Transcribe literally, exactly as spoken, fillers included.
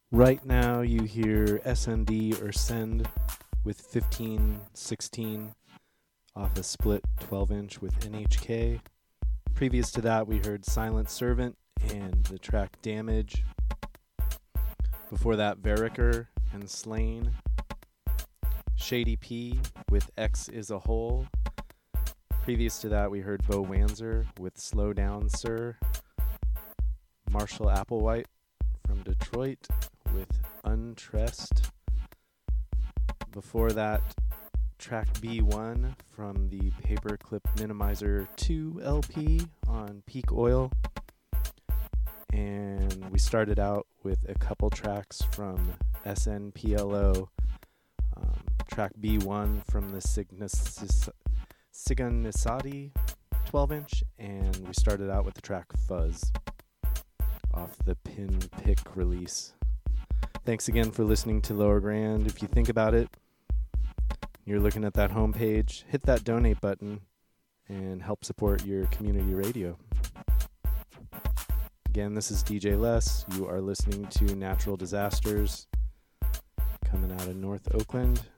Right now you hear S N D or Send with fifteen sixteen off a split twelve inch with N H K. Previous to that we heard Silent Servant and the track Damage. Before that Veriker and Slain. Shady P with X is a Hole. Previous to that we heard Bo Wanzer with Slow Down Sir. Marshall Applewhite from Detroit with Untressed. Before that, track B one from the Paperclip Minimizer two L P on Peak Oil. And we started out with a couple tracks from S N P L O. Um, track B one from the Siganisati twelve inch. And we started out with the track Fuzz off the Pin Pick release. Thanks again for listening to Lower Grand. If you think about it, you're looking at that homepage, hit that donate button and help support your community radio. Again, this is D J Les. You are listening to Natural Disasters coming out of North Oakland.